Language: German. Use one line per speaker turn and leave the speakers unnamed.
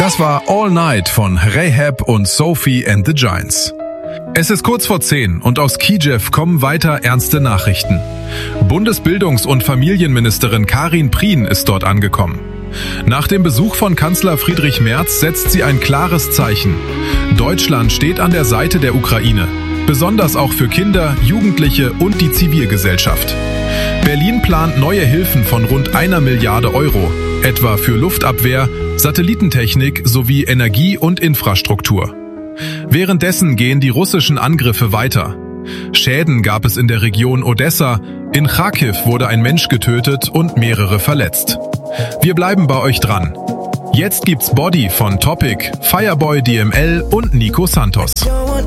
Das war All Night von Rahab und Sophie and the Giants. Es ist kurz vor 10 und aus Kiew kommen weiter ernste Nachrichten. Bundesbildungs- und Familienministerin Karin Prien ist dort angekommen. Nach dem Besuch von Kanzler Friedrich Merz setzt sie ein klares Zeichen. Deutschland steht an der Seite der Ukraine, besonders auch für Kinder, Jugendliche und die Zivilgesellschaft. Berlin plant neue Hilfen von rund 1 Milliarde Euro, etwa für Luftabwehr, Satellitentechnik sowie Energie und Infrastruktur. Währenddessen gehen die russischen Angriffe weiter. Schäden gab es in der Region Odessa, in Charkiw wurde ein Mensch getötet und mehrere verletzt. Wir bleiben bei euch dran. Jetzt gibt's Body von Topic, Fireboy DML und Nico Santos.